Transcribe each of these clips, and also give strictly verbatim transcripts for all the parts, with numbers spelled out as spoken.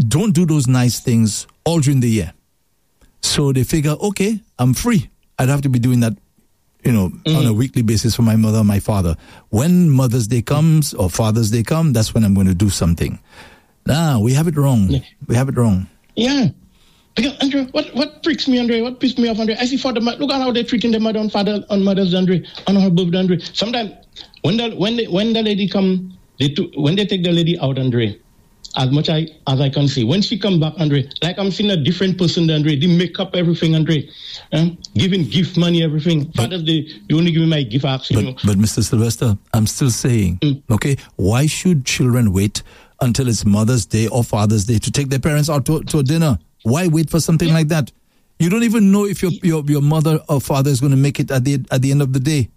don't do those nice things all during the year. So they figure, okay, I'm free. I'd have to be doing that, you know, mm-hmm. on a weekly basis for my mother and my father. When Mother's Day comes or Father's Day comes, that's when I'm going to do something. Nah, we have it wrong. Yeah. We have it wrong. Yeah. Because, Andre, what, what freaks me, Andre, what pissed me off, Andre, I see father, look at how they're treating the mother on father, on Mother's Day, Andre, on her birthday, Andre. Sometimes, when the, when the, when the lady come, they to, when they take the lady out, Andre, as much I, as I can see, when she come back, Andre, like I'm seeing a different person, Andre, they make up everything, Andre, um, giving gift money, everything. But, Father's Day, you only give me my gift, actually. But, but Mister Sylvester, I'm still saying, mm. okay, why should children wait until it's Mother's Day or Father's Day to take their parents out to, to a dinner? Why wait for something yeah. like that? You don't even know if your your, your mother or father is going to make it at the at the end of the day.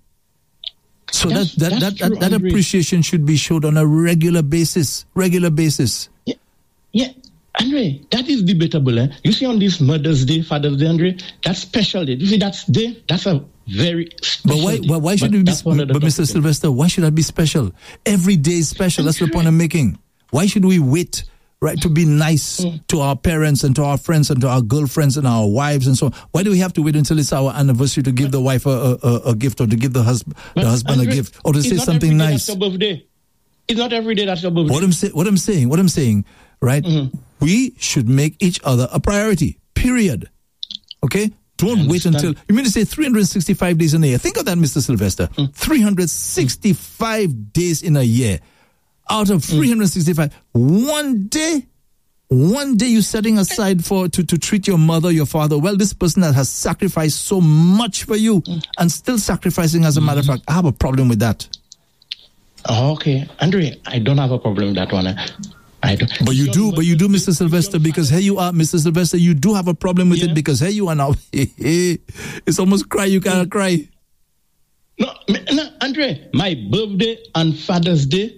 So that's, that that that, true, that, that appreciation should be showed on a regular basis. Regular basis. Yeah, yeah, Andre, that is debatable. Eh? You see, on this Mother's Day, Father's Day, Andre, that's special day. You see, that's day. That's a very special But why? day. Why, why should but it be? But Mister Sylvester, why should that be special? Every day is special. That's the point I'm making. Why should we wait? Right, to be nice mm. to our parents and to our friends and to our girlfriends and our wives and so on. Why do we have to wait until it's our anniversary to give the wife a, a, a gift or to give the, hus- the husband Andre, a gift or to say something nice? That's your birthday. It's not every day that's your birthday. What I'm, say- what I'm saying, what I'm saying, right? Mm-hmm. We should make each other a priority, period. Okay? Don't wait until, you mean to say three hundred sixty-five days in a year. Think of that, Mister Sylvester. Mm. three hundred sixty-five mm. days in a year. Out of three hundred sixty-five, mm. one day, one day you're setting aside for to, to treat your mother, your father. Well, this person that has sacrificed so much for you mm. and still sacrificing, as a matter of fact, I have a problem with that. Oh, okay. Andre, I don't have a problem with that one. I don't. But you do, but you do, Mister Sylvester, because here you are, Mister Sylvester, you do have a problem with yeah. it because here you are now. It's almost cry, you cannot cry. No, no, Andre, my birthday and Father's Day,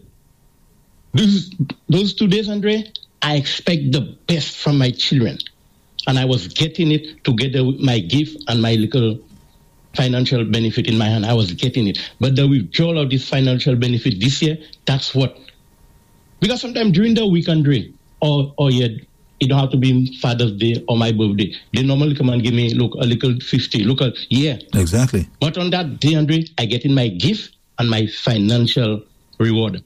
Those, those two days, Andre, I expect the best from my children. And I was getting it together with my gift and my little financial benefit in my hand. I was getting it. But the withdrawal of this financial benefit this year, that's what. Because sometimes during the week, Andre, or, or yeah, it don't have to be Father's Day or my birthday. They normally come and give me, look, a little fifty. Look, a, yeah. Exactly. But on that day, Andre, I get in my gift and my financial reward.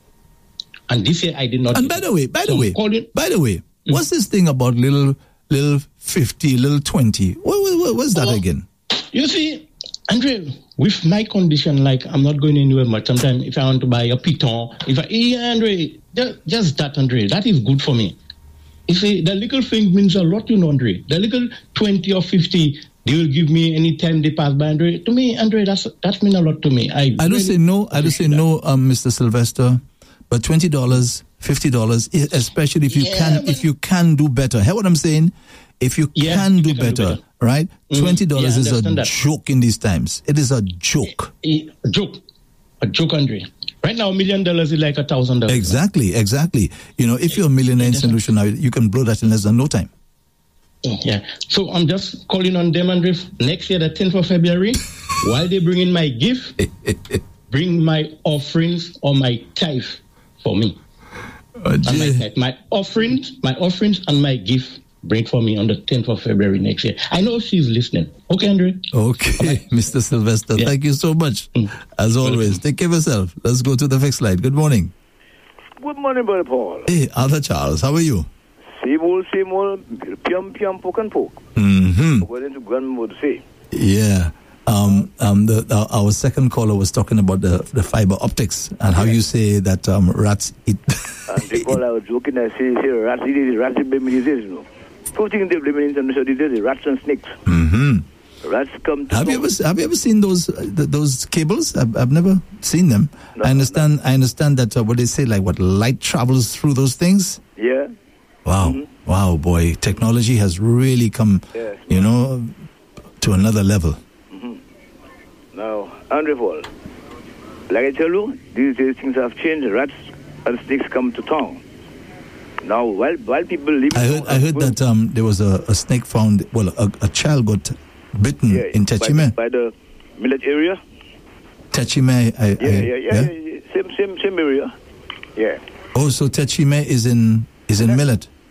And this year I did not. And by the way, by the so way, calling, by the way, mm. what's this thing about little, little fifty, little twenty? What, what, what's that oh, again? You see, Andre, with my condition, like I'm not going anywhere much. Sometimes if I want to buy a piton, if I, yeah, Andre, just, just that, Andre, that is good for me. You see, the little thing means a lot, you know, Andre. The little twenty or fifty, they will give me any time they pass by, Andre. To me, Andre, that's that means a lot to me. I, I don't really say no. I don't say that. no, um, Mister Sylvester. But twenty dollars, fifty dollars, especially if you yeah, can, if you can do better. Hear what I'm saying? If you yeah, can, do, you can better, do better, right? Mm, twenty dollars yeah, is a that. joke in these times. It is a joke. A, a joke, a joke, Andre. Right now, a million dollars is like a thousand dollars. Exactly, exactly. You know, if you're a millionaire in Saint Lucia now, you can blow that in less than no time. Yeah. So I'm just calling on them, Andre. Next year, the tenth of February, while they bring in my gift, bring my offerings or my tithe. For me, oh, and my, my offerings, my offerings, and my gift bring for me on the tenth of February next year. I know she's listening. Okay, Andre. Okay, right. Mister Sylvester, yeah. Thank you so much. Mm. As always, take care of yourself. Let's go to the next slide. Good morning. Good morning, Brother Paul. Hey, Arthur Charles, how are you? Same old, same old, pium pium poke and poke. Mm-hmm. According to grandma would say. Yeah. Um, um, the, uh, our second caller was talking about the, the fiber optics and how yeah. you say that um, rats eat. And they call out joking, I say, say rats eat it, rats eat these days, you know. First thing they blame in international these days, rats and snakes. Mm-hmm. Rats come to have you ever Have you ever seen those uh, th- those cables? I've, I've never seen them. No, I understand. No. I understand that uh, what they say, like what light travels through those things. Yeah. Wow. Mm-hmm. Wow, boy, technology has really come, yes. you know, to another level. Now, Andre Paul, like I tell you, these days things have changed. Rats and snakes come to town. Now, while while people live... I heard I heard that um, there was a, a snake found, well, a, a child got bitten yeah, in Techime. By, by the Millet area? Techime, I... Yeah, I, yeah, yeah, yeah, yeah. Same, same, same area. Yeah. Oh, so Techime is in, is in that, Millet?